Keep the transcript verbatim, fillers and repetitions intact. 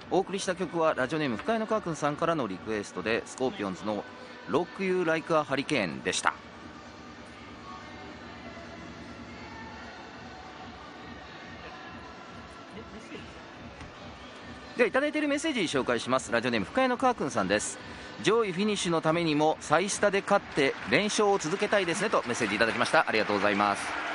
お送りした曲はラジオネーム深谷の川くんさんからのリクエストで、スコーピオンズのロックユーライクアハリケーンでした。ではいただいているメッセージ紹介します。ラジオネーム深谷の川くんさんです。上位フィニッシュのためにもサイスタで勝って連勝を続けたいですねとメッセージいただきました。ありがとうございます。